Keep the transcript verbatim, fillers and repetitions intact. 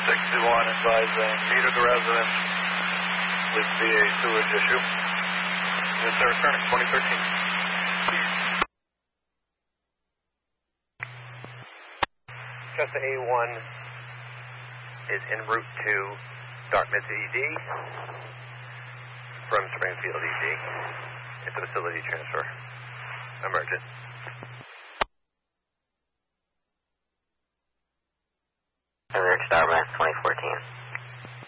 sixty-one advising meter to residence with B A sewage issue. Units are returning, twenty thirteen. Cessna A one is en route to Dartmouth E D from Springfield E D. It's a facility transfer. Emergent.